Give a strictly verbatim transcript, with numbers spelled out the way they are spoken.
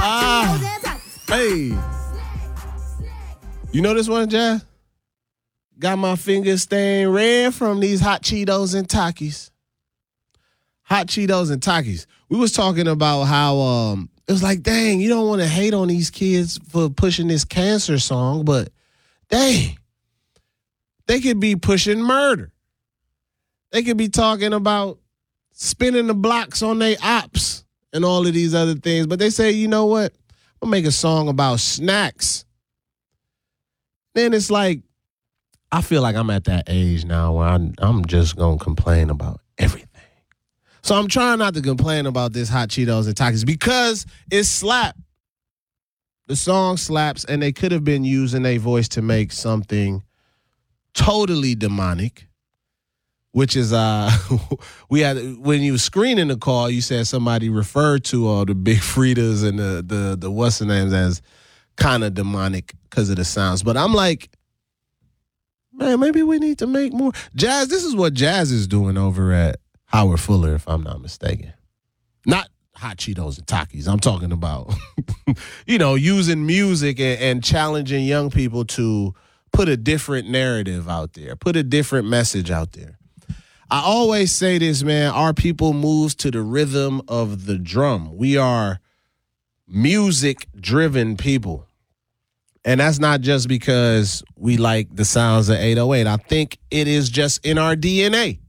Ah, hey. You know this one, Jazz? Got my fingers stained red from these hot Cheetos and Takis. Hot Cheetos and Takis. We was talking about how um it was like, dang, you don't want to hate on these kids for pushing this cancer song, but dang, they could be pushing murder. They could be talking about spinning the blocks on their ops and all of these other things. But they say, you know what? I'm going to make a song about snacks. Then it's like, I feel like I'm at that age now where I'm, I'm just going to complain about everything. So I'm trying not to complain about this hot Cheetos and Takis because it slapped. The song slaps, and they could have been using their voice to make something totally demonic, which is uh, we had when you were screening the call, you said somebody referred to all the Big Fritas and the the the what's the names as kind of demonic because of the sounds. But I'm like, man, maybe we need to make more. Jazz, this is what Jazz is doing over at Howard Fuller, if I'm not mistaken. Not hot Cheetos and Takis. I'm talking about, you know, using music and, and challenging young people to put a different narrative out there, put a different message out there. I always say this, man, our people moves to the rhythm of the drum. We are music-driven people. And that's not just because we like the sounds of eight oh eight. I think it is just in our D N A.